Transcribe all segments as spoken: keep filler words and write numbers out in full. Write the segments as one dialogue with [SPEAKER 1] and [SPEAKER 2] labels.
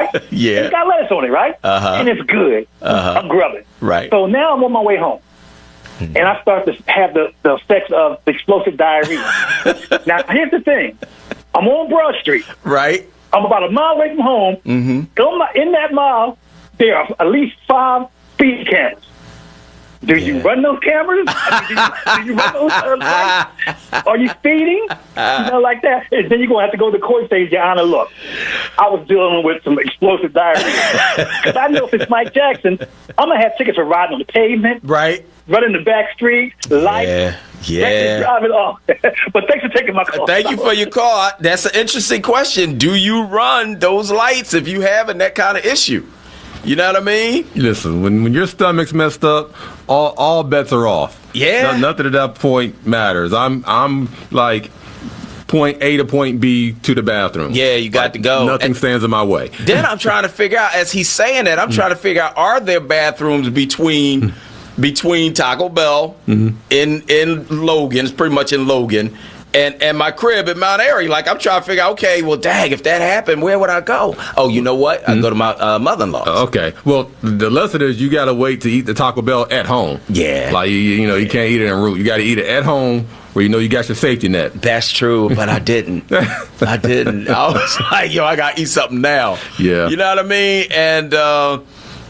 [SPEAKER 1] Yeah.
[SPEAKER 2] It's got lettuce on it, right?
[SPEAKER 1] Uh-huh.
[SPEAKER 2] And it's good.
[SPEAKER 1] Uh-huh.
[SPEAKER 2] I'm grubbing.
[SPEAKER 1] Right.
[SPEAKER 2] So now I'm on my way home.
[SPEAKER 1] Mm-hmm.
[SPEAKER 2] And I start to have the, the effects of explosive diarrhea. Now, here's the thing. I'm on Broad Street.
[SPEAKER 1] Right.
[SPEAKER 2] I'm about a mile away from home. Mm-hmm. In that mile, there are at least five speed cameras. Do yeah. you run those cameras? I mean, do, you, do you run those? Uh, Are you speeding? You know, like that. And then you're going to have to go to the court and say, Your Honor, look, I was dealing with some explosive diarrhea. Because I know if it's Mike Jackson, I'm going to have tickets for riding on the pavement.
[SPEAKER 1] Right.
[SPEAKER 2] Running the back street, lights.
[SPEAKER 1] Yeah. Yeah.
[SPEAKER 2] Driving off. But thanks for taking my call.
[SPEAKER 1] Thank you for your call. That's an interesting question. Do you run those lights if you having that kind of issue? You know what I mean?
[SPEAKER 3] Listen, when, when your stomach's messed up, all all bets are off.
[SPEAKER 1] Yeah.
[SPEAKER 3] No, nothing at that point matters. I'm I'm like point A to point B to the bathroom.
[SPEAKER 1] Yeah, you got
[SPEAKER 3] like,
[SPEAKER 1] to go.
[SPEAKER 3] Nothing
[SPEAKER 1] and
[SPEAKER 3] stands in my way.
[SPEAKER 1] Then I'm trying to figure out, as he's saying that, I'm trying to figure out, are there bathrooms between between Taco Bell mm-hmm. in in Logan, it's pretty much in Logan, And and my crib in Mount Airy, like I'm trying to figure out, okay, well, dang, if that happened, where would I go? Oh, you know what? I mm-hmm. go to my uh, mother-in-law's.
[SPEAKER 3] Okay. Well, the lesson is you got to wait to eat the Taco Bell at home.
[SPEAKER 1] Yeah.
[SPEAKER 3] Like, you, you know, you can't eat it en route. You got to eat it at home where you know you got your safety net.
[SPEAKER 1] That's true, but I didn't. I didn't. I was like, yo, I got to eat something now.
[SPEAKER 3] Yeah.
[SPEAKER 1] You know what I mean? And, uh,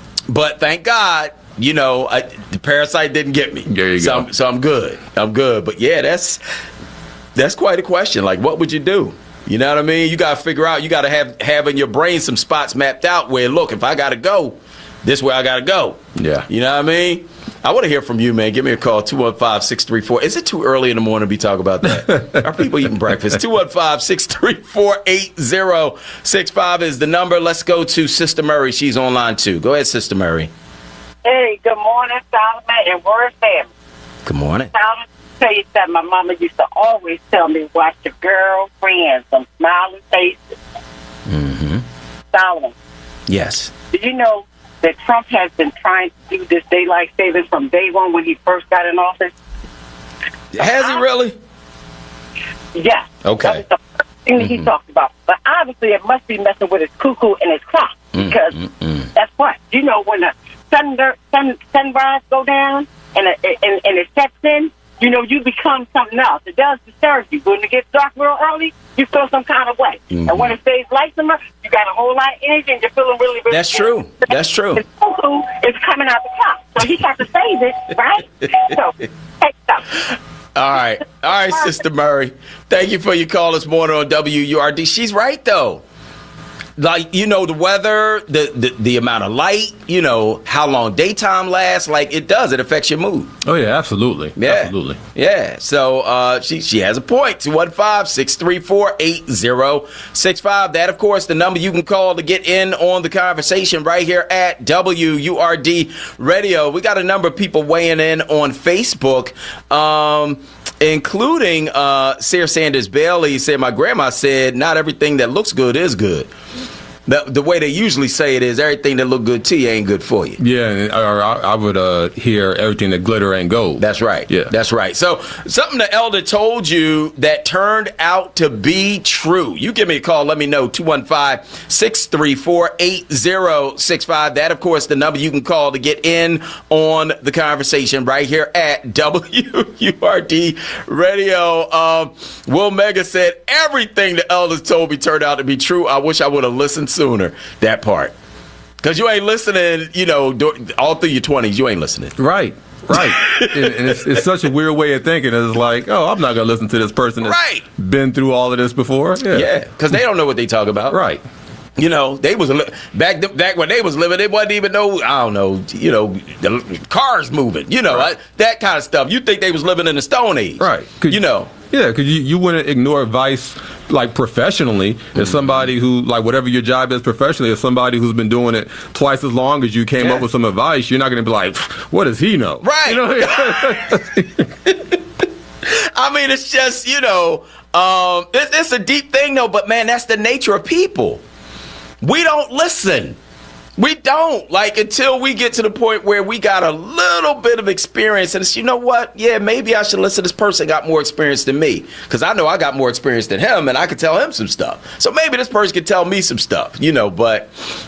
[SPEAKER 1] but thank God, you know, I, the parasite didn't get me.
[SPEAKER 3] There you
[SPEAKER 1] so
[SPEAKER 3] go.
[SPEAKER 1] I'm, so I'm good. I'm good. But yeah, that's that's quite a question. Like, what would you do? You know what I mean? You got to figure out. You got to have have in your brain some spots mapped out where, look, if I got to go, this way I got to go.
[SPEAKER 3] Yeah.
[SPEAKER 1] You know what I mean? I want to hear from you, man. Give me a call, two one five, six three four. Is it too early in the morning to be talking about that? Are people eating breakfast? two one five, six three four, eight zero six five is the number. Let's go to Sister Murray. She's online, too. Go ahead, Sister Murray.
[SPEAKER 4] Hey, good morning, Solomon and Word family.
[SPEAKER 1] Good morning.
[SPEAKER 4] Solomon, tell you something. My mama used to always tell me, watch your girlfriends, some smiling faces.
[SPEAKER 1] Mm-hmm.
[SPEAKER 4] Solomon.
[SPEAKER 1] Yes.
[SPEAKER 4] Do you know that Trump has been trying to do this daylight savings from day one when he first got in office?
[SPEAKER 1] Has he really?
[SPEAKER 4] Yes.
[SPEAKER 1] Okay.
[SPEAKER 4] That was the first thing that
[SPEAKER 1] mm-hmm.
[SPEAKER 4] he talked about. But obviously it must be messing with his cuckoo and his clock. Because
[SPEAKER 1] mm-hmm.
[SPEAKER 4] that's what. You know, when the sun, sun, sunrise go down and it, and, and it sets in, you know, you become something else. It does disturb you. When it gets dark real early, you feel some kind of way. Mm-hmm. And when it stays light summer, you got a whole lot of energy and you're feeling really, really
[SPEAKER 1] That's
[SPEAKER 4] good.
[SPEAKER 1] true. That's true.
[SPEAKER 4] His cuckoo is coming out the clock. So he got to save it, right? So, take stuff.
[SPEAKER 1] All right. All right, Sister Murray. Thank you for your call this morning on W U R D. She's right, though. Like, you know, the weather, the, the the amount of light, you know, how long daytime lasts, like it does. It affects your mood.
[SPEAKER 3] Oh, yeah, absolutely.
[SPEAKER 1] Yeah.
[SPEAKER 3] Absolutely.
[SPEAKER 1] Yeah. So uh, she she has a point. two one five, six three four, eight zero six five. That, of course, the number you can call to get in on the conversation right here at W U R D Radio. We got a number of people weighing in on Facebook, um, including uh, Sarah Sanders Bailey said, my grandma said, not everything that looks good is good. The, the way they usually say it is everything that look good to you ain't good for you.
[SPEAKER 3] Yeah, or I, I would uh, hear everything that glitter ain't gold.
[SPEAKER 1] That's right.
[SPEAKER 3] Yeah.
[SPEAKER 1] That's right. So something the elder told you that turned out to be true. You give me a call. Let me know. two one five, six three four, eight zero six five. That, of course, the number you can call to get in on the conversation right here at W U R D Radio. Um, Will Mega said, everything the elders told me turned out to be true. I wish I would have listened sooner. That part. Because you ain't listening, you know, all through your twenties, you ain't listening.
[SPEAKER 3] Right, right. and and it's, it's such a weird way of thinking. It's like, oh, I'm not going to listen to this person that's
[SPEAKER 1] right.
[SPEAKER 3] been through all of this before.
[SPEAKER 1] Yeah, because they don't know what they talk about.
[SPEAKER 3] Right.
[SPEAKER 1] You know, they was back back when they was living, they wasn't even know, I don't know, you know, the cars moving, you know,
[SPEAKER 3] right.
[SPEAKER 1] I, that kind of stuff. You think they was living in the Stone Age.
[SPEAKER 3] Right.
[SPEAKER 1] You know.
[SPEAKER 3] Yeah, because you, you wouldn't ignore advice, like, professionally. Mm-hmm. As somebody who, like, whatever your job is professionally, as somebody who's been doing it twice as long as you came
[SPEAKER 1] yeah.
[SPEAKER 3] up with some advice, you're not going to be like, what does he know?
[SPEAKER 1] Right.
[SPEAKER 3] You know?
[SPEAKER 1] I mean, it's just, you know, um, it's, it's a deep thing, though, but, man, that's the nature of people. We don't listen. We don't. Like, until we get to the point where we got a little bit of experience and it's, you know what? Yeah, maybe I should listen. This person got more experience than me because I know I got more experience than him and I could tell him some stuff. So maybe this person could tell me some stuff, you know, but